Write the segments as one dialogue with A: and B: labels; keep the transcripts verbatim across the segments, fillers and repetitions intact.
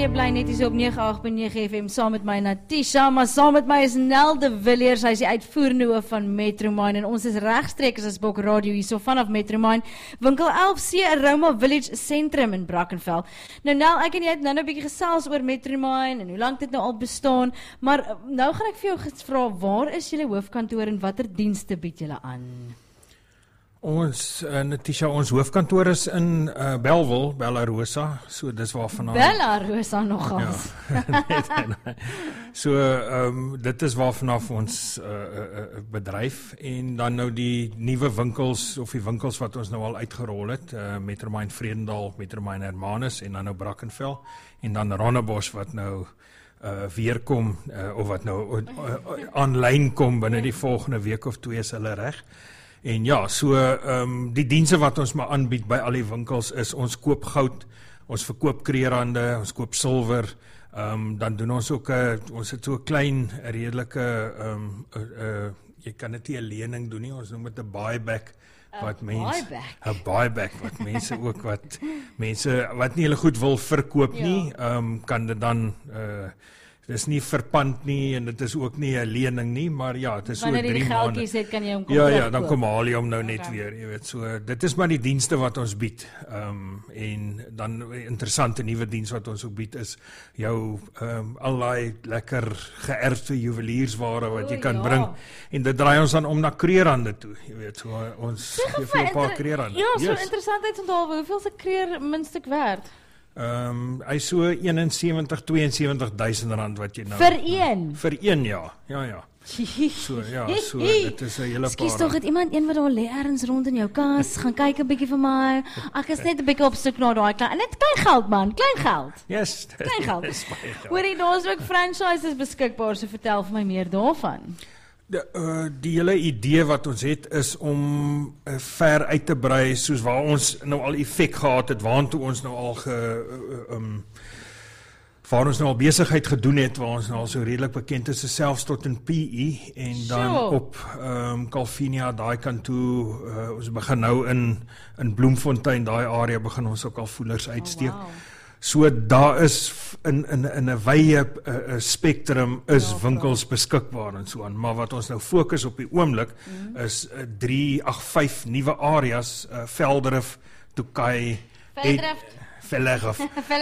A: Jy bly net hier op nege agt punt nege F M saam met my Natisha, maar saam met my is Nel de Villiers, hy is die uitvoerende hoof van Metromine en ons is regstreeks as Bok Radio hierso vanaf Metromine, winkel elf C Aroma Village Sentrum in Brackenfell. Nou Nel, ek en jy het nou 'n bietjie gesels oor Metromine en hoe lank dit nou al bestaan, maar nou gaan ek vir jou vra, waar is julle hoofkantoor en watter dienste bied julle aan?
B: Ons, uh, Natisha, ons hoofkantoor is in uh, Bellville, Bella Rosa, so dis waar vandaan.
A: Bella Rosa nogals.
B: Ja, nee, nee. So, um, dit is waar vanaf ons uh, uh, bedryf, en dan nou die nuwe winkels, of die winkels wat ons nou al uitgerol het, uh, Metromine Vredendal, Metromine Hermanus, en dan nou Brackenfell, en dan Rondebosch wat nou uh, weer kom, uh, of wat nou aanlyn uh, uh, kom binne die volgende week of twee is hulle reg. En ja, so um, die dienste wat ons maar aanbied by al die winkels is, ons koop goud, ons verkoop kreerhande, ons koop silwer, um, dan doen ons ook, a, ons het so 'n klein, redelike, um, uh, uh, jy kan dit nie 'n lening doen nie, ons noem dit 'n buyback, wat mense, 'n buyback, wat mense ook, wat mense, wat nie hulle goed wil verkoop nie, um, kan dit dan, uh, dit is nie verpand nie, en dit is ook nie 'n lening nie, maar ja, het is so drie maande. Wanneer jy die geldjies het, kan jy hom kom Ja,
A: terugkoop.
B: ja, dan kom haal jy hom nou net
A: okay.
B: weer, jy weet, so, dit is maar die dienste wat ons bied, um, en dan interessante nuwe diens wat ons ook bied is, jou, um, allerlei lekker geërfde juweliersware wat jy kan
A: ja.
B: bring, en dit draai ons dan om na kreerhande toe, jy weet, so, ons geef jou 'n paar kreerhande.
A: Ja, so
B: yes.
A: interessantheidsonthaalwe, hoeveel is 'n kreer muntstuk werd?
B: Um, hy is so eenensewentig, tweeënsewentig duisend rand wat jy nou...
A: Vir een?
B: Vir een, ja, ja, ja. So, ja, so, dit is 'n hele paar...
A: Skus tog, het iemand een wat daar lê ergens rond in jou kas, gaan kyk 'n bietjie vir my, ek is net 'n bietjie op soek na daai klein, en dit klein geld man, klein geld.
B: Yes.
A: Klein geld. Hoorie, daar is ook franchises beskikbaar, so vertel vir my meer daarvan.
B: De, uh, die hele idee wat ons het is om uh, ver uit te brei, soos waar ons nou al effek gehad het, waantoe ons nou al ge, uh, um, waar ons nou al besigheid gedoen het, waar ons nou al so redelik bekend is, selfs tot in P E, en dan
A: sure.
B: op um, Calvinia, daai kant toe, uh, ons begin nou in, in Bloemfontein, daai area begin ons ook al voelers uitsteek.
A: Oh, wow.
B: So daar is in in in 'n wye uh, spektrum is ja, winkels beskikbaar en so aan, maar wat ons nou fokus op die oomblik mm. is uh, drie, ag vyf nuwe areas, uh, Velderif, Tokai,
A: Velderif,
B: Velderif,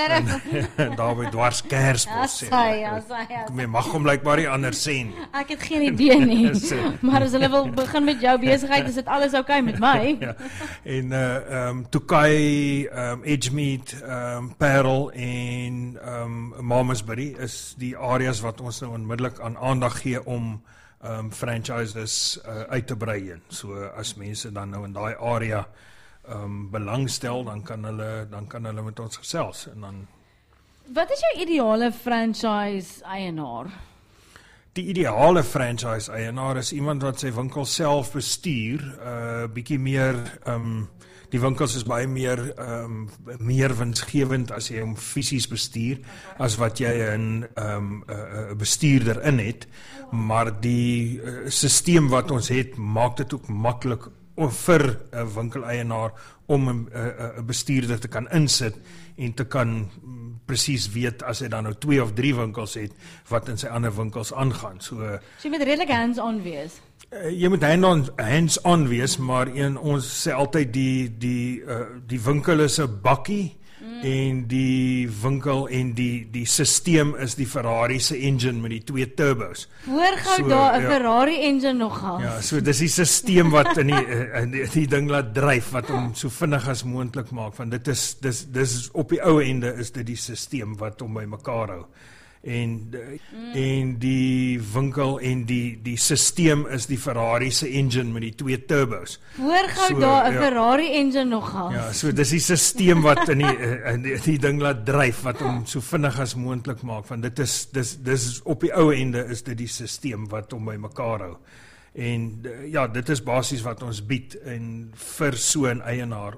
B: en daar by dwars Kersbos.
A: Ja, ja, ja.
B: Ek mag hom blykbaar nie anders sê nie.
A: Ek het geen idee nie, maar as hulle wil begin met jou besigheid, is dit alles oukei okay met my.
B: Ja. En uh, um, Tokai, um, Edgemead, um, Parel en um, Malmesbury is die areas wat ons nou onmiddellik aan aandag gee om um, franchises uh, uit te brei. So as mense dan nou in daai area um, belangstel, dan kan hulle dan kan hulle met ons gesels en dan.
A: Wat is jou ideale franchise eienaar?
B: Die ideale franchise eienaar is iemand wat sy winkel self bestuur, uh, bietjie meer, um, die winkels is baie meer, um, meer winsgewend as jy hom fisies bestuur, as wat jy 'n um, uh, bestuurder in het, maar die uh, systeem wat ons het, maak dit ook maklik vir 'n winkeleienaar om 'n bestuurder te kan insit en te kan presies weet as hy dan nou twee of drie winkels het wat in sy ander winkels aangaan. So,
A: so jy moet redelik hands-on wees.
B: Uh, jy moet hands-on hands-on wees, maar een, ons sê altyd die die uh, die winkel is 'n bakkie mm. en die winkel en die die stelsel is die Ferrari se engine met die twee turbos.
A: Hoor gou so, daar 'n ja. Ferrari engine nogal.
B: Ja, so dis die stelsel wat in die, in die die ding laat dryf wat hom so vinnig as moontlik maak, want dit is dis dis op die ou ende is dit die stelsel wat hom by mekaar hou. En mm. en die winkel en die die stelsel is die Ferrari se engine met die twee turbos.
A: Hoor gou so, daar 'n ja. Ferrari engine nogal.
B: Ja, so dis die stelsel wat in die, in die die ding laat dryf wat hom so vinnig as moontlik maak, want dit is dis dis op die ou ende is dit die stelsel wat hom by mekaar hou. En ja, dit is basies wat ons bied en vir so 'n eienaar